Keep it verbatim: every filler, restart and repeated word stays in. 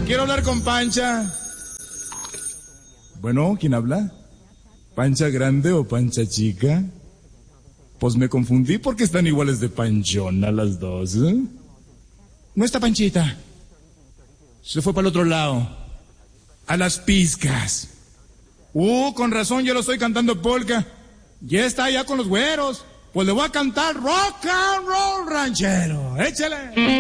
quiero hablar con Pancha. Bueno, ¿quién habla? ¿Pancha grande o Pancha chica? Pues me confundí porque están iguales de panchona las dos, ¿eh? No está Panchita. Se fue para el otro lado. A las pizcas. Uh, con razón yo lo estoy cantando polka. Ya está allá con los güeros. Pues le voy a cantar rock and roll ranchero. Échale.